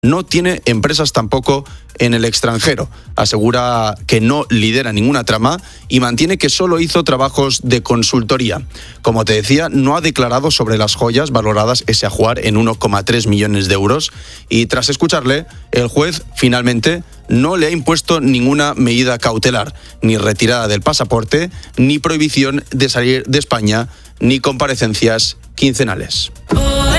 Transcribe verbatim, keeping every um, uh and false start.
no tiene empresas tampoco en el extranjero. Asegura que no lidera ninguna trama y mantiene que solo hizo trabajos de consultoría. Como te decía, no ha declarado sobre las joyas valoradas ese ajuar en uno coma tres millones de euros y tras escucharle, el juez finalmente no le ha impuesto ninguna medida cautelar, ni retirada del pasaporte, ni prohibición de salir de España, ni comparecencias quincenales.